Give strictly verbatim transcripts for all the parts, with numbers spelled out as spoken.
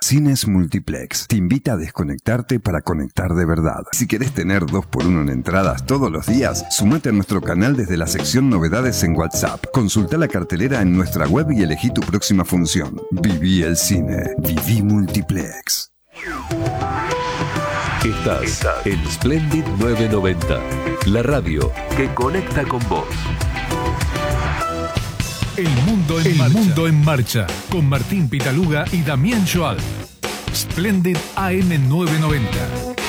Cines Multiplex te invita a desconectarte para conectar de verdad. Si querés tener dos por uno en entradas todos los días, sumate a nuestro canal desde la sección Novedades en WhatsApp. Consulta la cartelera en nuestra web y elegí tu próxima función. Viví el cine. Viví Multiplex. Estás, Estás en Splendid novecientos noventa, la radio que conecta con vos. El mundo en El marcha. mundo en marcha, con Martín Pitaluga y Damián Joal. Splendid A M novecientos noventa.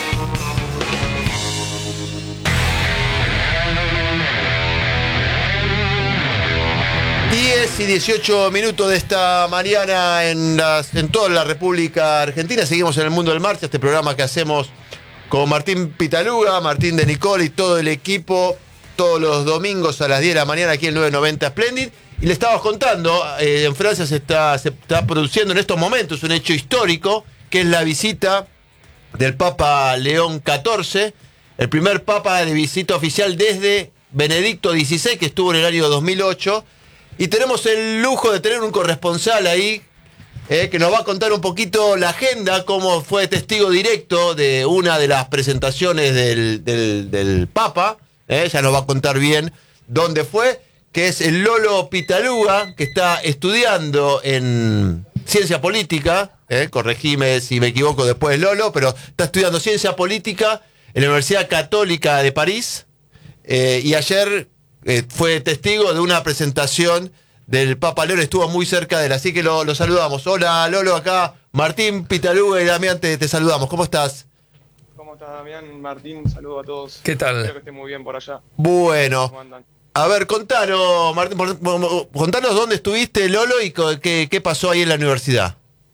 diez y dieciocho minutos de esta mañana en, las, en toda la República Argentina. Seguimos en el mundo del marcha, este programa que hacemos con Martín Pitaluga, Martín de Nicole y todo el equipo, todos los domingos a las diez de la mañana aquí en novecientos noventa Splendid. Y le estábamos contando, eh, en Francia se está, se está produciendo en estos momentos un hecho histórico, que es la visita del Papa León catorce, el primer Papa de visita oficial desde Benedicto dieciséis, que estuvo en el año dos mil ocho. Y tenemos el lujo de tener un corresponsal ahí eh, que nos va a contar un poquito la agenda, cómo fue testigo directo de una de las presentaciones del, del, del Papa. Eh, ya nos va a contar bien dónde fue, que es el Lolo Pitaluga, que está estudiando en ciencia política. Eh, corregime si me equivoco después, Lolo, pero está estudiando ciencia política en la Universidad Católica de París. Eh, y ayer... Eh, fue testigo de una presentación del Papa León, estuvo muy cerca de él, así que lo, lo saludamos. Hola Lolo, acá Martín Pitaluga y Damián, te, te saludamos. ¿Cómo estás? ¿Cómo estás, Damián? Martín, un saludo a todos. ¿Qué tal? Espero que estén muy bien por allá. Bueno, a ver, contanos, Martín, contanos dónde estuviste, Lolo, y qué, qué pasó ahí en la universidad.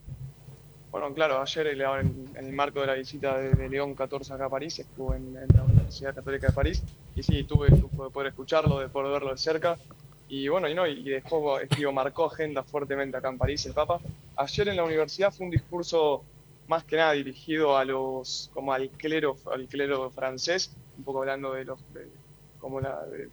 Bueno, claro, ayer en, en el marco de la visita de, de León catorce acá a París, estuve en, en la Universidad Católica de París, y sí, tuve, tuve de poder escucharlo, de poder verlo de cerca, y bueno, y, no, y dejó, digo, marcó agenda fuertemente acá en París el Papa. Ayer en la universidad fue un discurso más que nada dirigido a los, como al clero, al clero francés, un poco hablando de los, de, como la, de,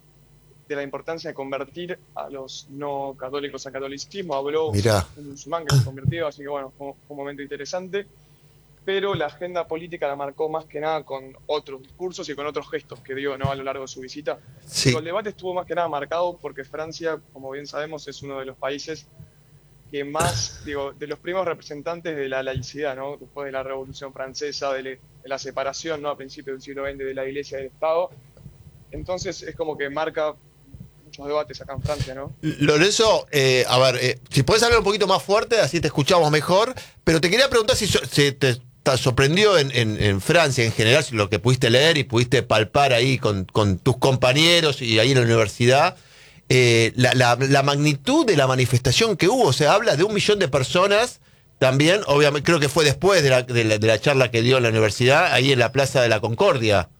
de la importancia de convertir a los no católicos al catolicismo. Habló Mirá. un musulmán que se convirtió, así que bueno, fue un momento interesante. Pero la agenda política la marcó más que nada con otros discursos y con otros gestos que dio, ¿no?, a lo largo de su visita. Sí. El debate estuvo más que nada marcado porque Francia, como bien sabemos, es uno de los países que más, digo, de los primeros representantes de la laicidad, ¿no?, después de la Revolución Francesa, de, le, de la separación, ¿no?, a principios del siglo veinte de la Iglesia y del Estado. Entonces es como que marca muchos debates acá en Francia, ¿no? Lorenzo, eh, a ver, eh, si podés hablar un poquito más fuerte, así te escuchamos mejor, pero te quería preguntar si, so, si te, te sorprendió en, en, en Francia en general, si lo que pudiste leer y pudiste palpar ahí con, con tus compañeros y ahí en la universidad, eh, la, la, la magnitud de la manifestación que hubo. O sea, habla de un millón de personas también, obviamente, creo que fue después de la, de la, de la charla que dio en la universidad, ahí en la Plaza de la Concordia.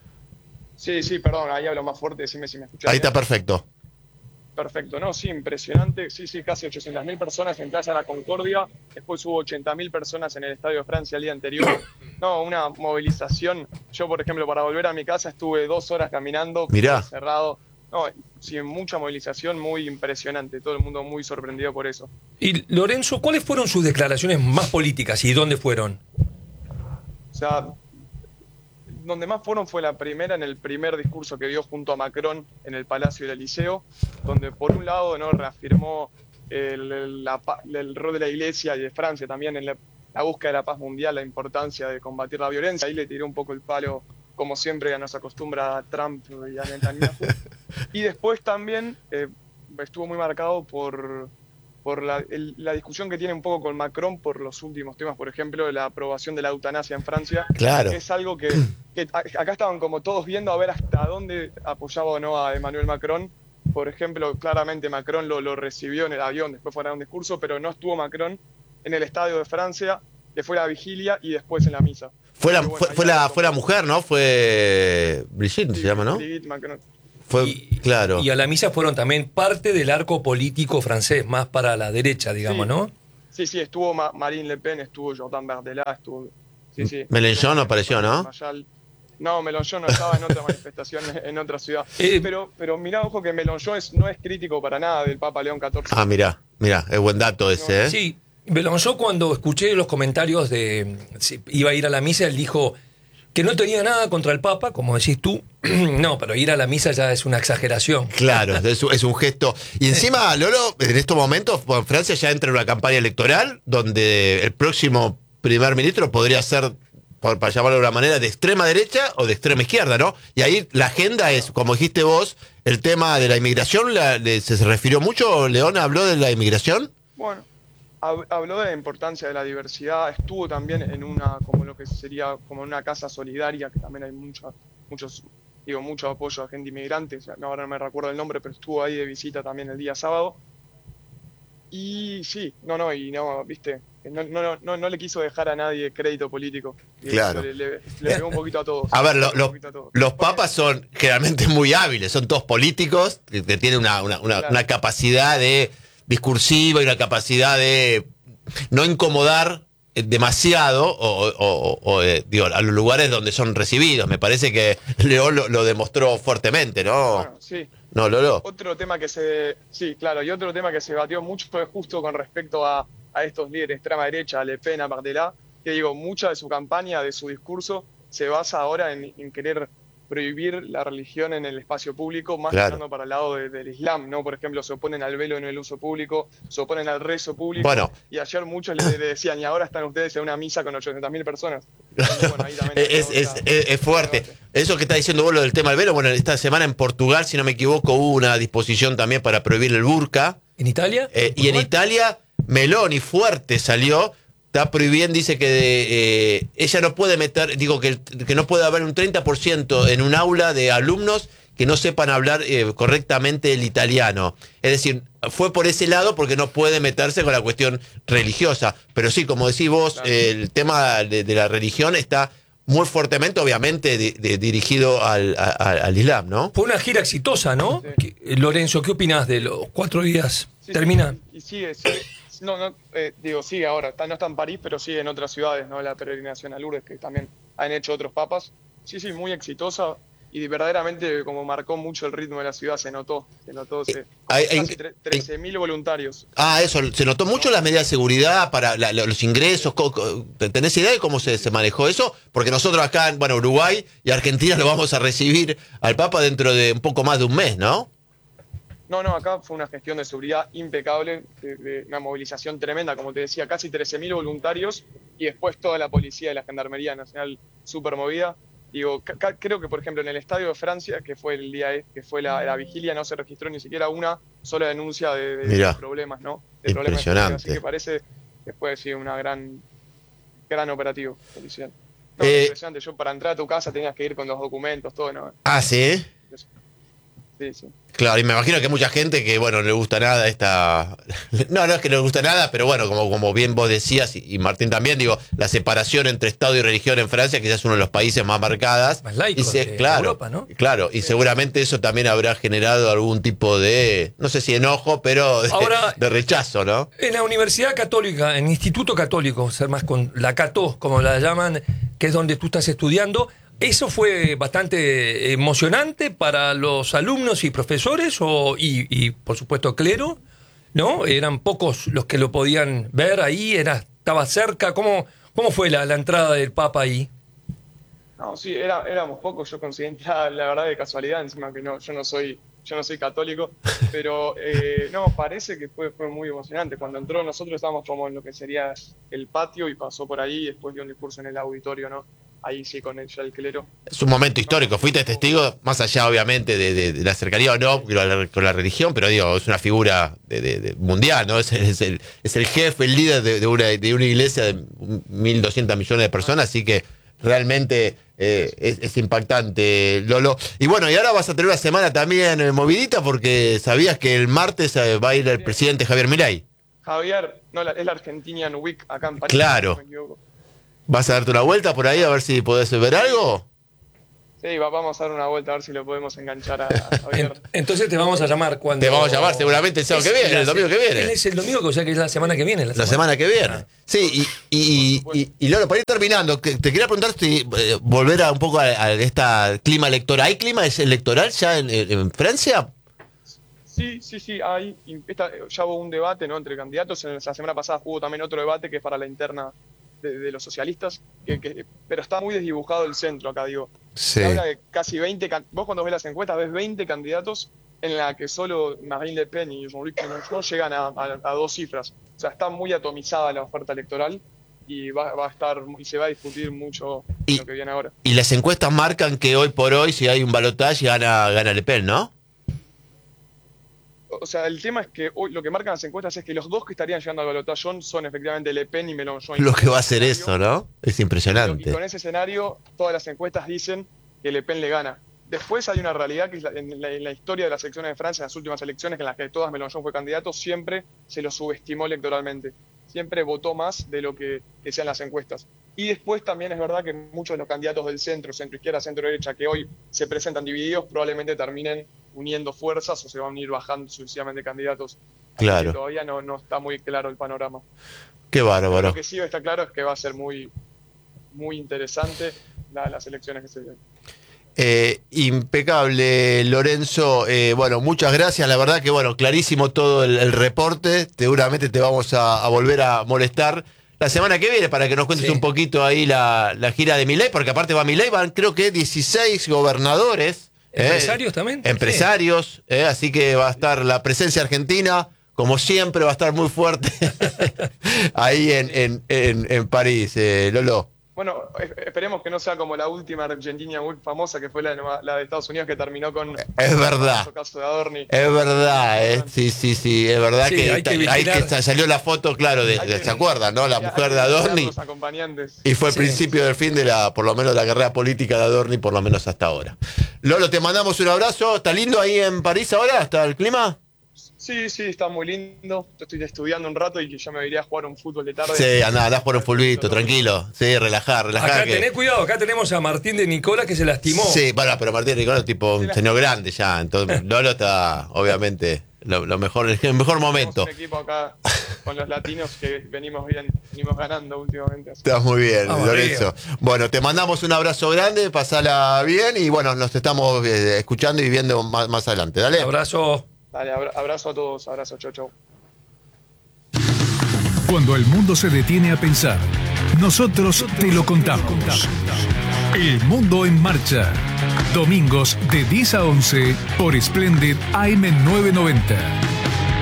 Sí, sí, perdón, ahí hablo más fuerte, decime si me escuchás. Ahí bien. está perfecto. Perfecto, no, sí, impresionante, sí, sí, casi ochocientas mil personas en Plaza de la Concordia, después hubo ochenta mil personas en el Estadio de Francia el día anterior, no, una movilización. Yo, por ejemplo, para volver a mi casa estuve dos horas caminando, Mirá. cerrado, no, sí, mucha movilización, muy impresionante, todo el mundo muy sorprendido por eso. Y Lorenzo, ¿cuáles fueron sus declaraciones más políticas y dónde fueron? O sea, donde más fueron fue la primera, en el primer discurso que dio junto a Macron en el Palacio del Eliseo, donde por un lado, ¿no?, reafirmó el, el, la, el rol de la Iglesia y de Francia también en la, la búsqueda de la paz mundial, la importancia de combatir la violencia. Ahí le tiró un poco el palo, como siempre ya nos acostumbra a Trump y a Netanyahu. Y después también eh, estuvo muy marcado por... por la, el, la discusión que tiene un poco con Macron por los últimos temas, por ejemplo, de la aprobación de la eutanasia en Francia. Claro. Es algo que, que acá estaban como todos viendo a ver hasta dónde apoyaba o no a Emmanuel Macron. Por ejemplo, claramente Macron lo, lo recibió en el avión, después fue a dar un discurso, pero no estuvo Macron en el Estadio de Francia, que fue la vigilia y después en la misa. Fue la, bueno, fue, fue la, fue la mujer, ¿no? Fue Brigitte, sí, se llama, ¿no? Brigitte Macron. Fue, y, claro. Y a la misa fueron también parte del arco político francés, más para la derecha, digamos, sí. ¿no? Sí, sí, estuvo Ma Marine Le Pen, estuvo Jordan Bardella, estuvo... Sí, sí. Mélenchon no apareció, ¿no? Mayal. No, Mélenchon no estaba en otra manifestación en otra ciudad. Eh, pero, pero mirá, ojo que Mélenchon es, no es crítico para nada del Papa León catorce. Ah, mirá, mirá, es buen dato ese, ¿eh? Sí, Belençon, cuando escuché los comentarios de si iba a ir a la misa, él dijo que no tenía nada contra el Papa, como decís tú. No, pero ir a la misa ya es una exageración. Claro, es, es un gesto. Y encima, Lolo, en estos momentos, bueno, Francia ya entra en una campaña electoral donde el próximo primer ministro podría ser, por, para llamarlo de una manera, de extrema derecha o de extrema izquierda, ¿no? Y ahí la agenda es, como dijiste vos, el tema de la inmigración. La, de, ¿se, ¿Se refirió mucho? ¿León habló de la inmigración? Bueno, habló de la importancia de la diversidad, estuvo también en una, como lo que sería como una casa solidaria, que también hay mucha, muchos, digo, mucho apoyo a gente inmigrante, o sea, no, ahora no me recuerdo el nombre, pero estuvo ahí de visita también el día sábado. Y sí, no, no, y no, viste, no, no, no, no le quiso dejar a nadie crédito político. Y claro. Le, le, le pegó un poquito a todos. A ver, lo, lo, a todos. los papas son generalmente muy hábiles, son todos políticos, que, que tienen una, una, una, claro. una capacidad de discursiva y una capacidad de no incomodar demasiado o, o, o, o eh, digo, a los lugares donde son recibidos. Me parece que León lo, lo demostró fuertemente, ¿no? Bueno, sí. No, Lolo. Otro tema que se, sí, claro, y otro tema que se batió mucho fue justo con respecto a, a estos líderes extrema derecha, a Le Pen, a Bardella, que digo, mucha de su campaña, de su discurso, se basa ahora en, en querer prohibir la religión en el espacio público, más claro. tirando para el lado de, del Islam, ¿no? Por ejemplo, se oponen al velo en el uso público, se oponen al rezo público, bueno. y ayer muchos le, le decían, y ahora están ustedes en una misa con ochocientas mil personas. Entonces, bueno, ahí también es, es, otra, es, es fuerte. Eso que está diciendo vos, lo del tema del velo, bueno, esta semana en Portugal, si no me equivoco, hubo una disposición también para prohibir el burka. ¿En Italia? Eh, y en Italia, Meloni fuerte salió, está prohibiendo, dice que de, eh, ella no puede meter, digo que, que no puede haber un treinta por ciento en un aula de alumnos que no sepan hablar eh, correctamente el italiano. Es decir, fue por ese lado porque no puede meterse con la cuestión religiosa. Pero sí, como decís vos, claro. eh, el tema de, de la religión está muy fuertemente, obviamente, de, de, dirigido al, a, al Islam, ¿no? Fue una gira exitosa, ¿no? Sí. Lorenzo, ¿qué opinás de los cuatro días? Sí, ¿Termina? Sí, y sigue, sigue. No, no, eh, digo, sigue ahora, está, no está en París, pero sigue en otras ciudades, ¿no? La peregrinación a Lourdes, que también han hecho otros papas. Sí, sí, muy exitosa y verdaderamente como marcó mucho el ritmo de la ciudad, se notó, se notó, se, hay, casi trece mil voluntarios. Ah, eso, se notó mucho las medidas de seguridad para la, los ingresos. ¿Tenés idea de cómo se, se manejó eso? Porque nosotros acá en bueno, Uruguay y Argentina lo vamos a recibir al Papa dentro de un poco más de un mes, ¿no? No, no, acá fue una gestión de seguridad impecable, de, de una movilización tremenda, como te decía, casi trece mil voluntarios y después toda la policía y la Gendarmería Nacional súper movida. Digo, creo que, por ejemplo, en el Estadio de Francia, que fue el día que fue la, la vigilia, no se registró ni siquiera una sola denuncia de, de, de problemas, ¿no? De impresionante. Problemas, así que parece que puede ser una gran, gran operativo policial. No, eh, impresionante. Yo para entrar a tu casa tenías que ir con los documentos, todo, ¿no? Ah, ¿sí? Sí, sí. Claro, y me imagino que hay mucha gente que, bueno, no le gusta nada esta... No, no es que no le gusta nada, pero bueno, como, como bien vos decías, y, y Martín también, digo, la separación entre Estado y religión en Francia quizás es uno de los países más marcadas. Más laicos y se, de claro, Europa, ¿no? Claro, y sí. seguramente eso también habrá generado algún tipo de, no sé si enojo, pero de, Ahora, de rechazo, ¿no? En la Universidad Católica, en el Instituto Católico, ser más con la Cató, como la llaman, que es donde tú estás estudiando, ¿eso fue bastante emocionante para los alumnos y profesores o, y, y, por supuesto, clero? ¿No? ¿Eran pocos los que lo podían ver ahí? Era, ¿Estaba cerca? ¿Cómo, cómo fue la, la entrada del Papa ahí? No, sí, era, éramos pocos. Yo conseguí entrar, la verdad, de casualidad, encima que no, yo no soy, yo no soy católico, pero eh, no, parece que fue, fue muy emocionante. Cuando entró, nosotros estábamos como en lo que sería el patio y pasó por ahí y después dio un discurso en el auditorio, ¿no? Ahí sí, con el, ya el clero. Es un momento histórico. Fuiste testigo, más allá, obviamente, de, de, de la cercanía o no con la, con la religión, pero digo, es una figura de, de, de mundial, ¿no? Es, es, el, es el jefe, el líder de, de, una, de una iglesia de mil doscientos millones de personas, así que realmente eh, es, es impactante, Lolo. Y bueno, y ahora vas a tener una semana también eh, movidita, porque sabías que el martes eh, va a ir el presidente Javier Milei. Javier, no, la, es la Argentinian Week acá en París. Claro. No ¿Vas a darte una vuelta por ahí a ver si podés ver algo? Sí, va, vamos a dar una vuelta a ver si lo podemos enganchar a, a Javier. Entonces te vamos a llamar cuando... Te vamos a llamar seguramente el sábado que viene, el domingo que viene. Es el domingo, o sea que es la semana que viene. La semana, la semana que viene. Ah. Sí, y, y, y, y, y Lolo, para ir terminando, te quería preguntar si eh, volver a un poco a, a este clima electoral. ¿Hay clima electoral ya en, en Francia? Sí, sí, sí, hay, esta, ya hubo un debate, ¿no?, entre candidatos. En la semana pasada hubo también otro debate que es para la interna de, de los socialistas, que, que, pero está muy desdibujado el centro acá, digo. Sí. Se habla de casi veinte, vos cuando ves las encuestas ves veinte candidatos en la que solo Marine Le Pen y Jean-Luc Mélenchon llegan a, a, a dos cifras. O sea, está muy atomizada la oferta electoral y va, va a estar y se va a discutir mucho y, lo que viene ahora. Y las encuestas marcan que hoy por hoy, si hay un balotaje, gana, gana Le Pen, ¿no? O sea, el tema es que hoy lo que marcan las encuestas es que los dos que estarían llegando al balotaje son efectivamente Le Pen y Mélenchon. Lo que va a hacer eso, ¿no? Es impresionante. Y con ese escenario, todas las encuestas dicen que Le Pen le gana. Después hay una realidad que es la, en, la, en la historia de las elecciones de Francia, en las últimas elecciones en las que todas Mélenchon fue candidato, siempre se lo subestimó electoralmente. Siempre votó más de lo que decían las encuestas. Y después también es verdad que muchos de los candidatos del centro, centro izquierda, centro derecha, que hoy se presentan divididos, probablemente terminen uniendo fuerzas o se van a ir bajando sucesivamente candidatos. Claro. Todavía no, no está muy claro el panorama. Qué bárbaro. Pero lo que sí está claro es que va a ser muy, muy interesante la, las elecciones que se vienen. Eh, impecable, Lorenzo. Eh, bueno, muchas gracias. La verdad que, bueno, clarísimo todo el, el reporte. Seguramente te vamos a, a volver a molestar la semana que viene para que nos cuentes sí. un poquito ahí la, la gira de Milei, porque aparte va Milei, van creo que dieciséis gobernadores. ¿Empresarios eh, también? Empresarios, sí. eh, así que va a estar la presencia argentina, como siempre, va a estar muy fuerte ahí en, en, en, en París, eh, Lolo. Bueno, esperemos que no sea como la última Argentina muy famosa, que fue la de, la de Estados Unidos, que terminó con... Es verdad. El caso de Adorni. Es verdad, eh, sí, sí, sí, es verdad sí, que, hay que, hay que salió la foto, claro, de, de, ¿se acuerdan, no? La hay, mujer hay de Adorni. Los acompañantes. Y fue el sí. principio del fin de la, por lo menos, la carrera política de Adorni, por lo menos hasta ahora. Lolo, te mandamos un abrazo. ¿Está lindo ahí en París ahora? ¿Está el clima? Sí, sí, está muy lindo. Estoy estudiando un rato y que ya me iría a jugar un fútbol de tarde. Sí, andá, andás por un fulbito, tranquilo. Sí, relajar, relajar. Acá que... tenés cuidado, acá tenemos a Martín de Nicola que se lastimó. Sí, bueno, pero Martín de Nicola es tipo un señor grande ya. Entonces, Lolo está, obviamente, lo, lo mejor, el mejor momento. Tenemos un equipo acá con los latinos que venimos bien, venimos ganando últimamente. Así. Estás muy bien, Vamos, Lorenzo. Río. Bueno, te mandamos un abrazo grande, pasala bien y bueno, nos estamos eh, escuchando y viendo más, más adelante. Dale. Abrazo. Dale, abrazo a todos, abrazo, chau, chau. Cuando el mundo se detiene a pensar, nosotros te lo contamos. El Mundo en Marcha. Domingos de diez a once por Splendid A M novecientos noventa.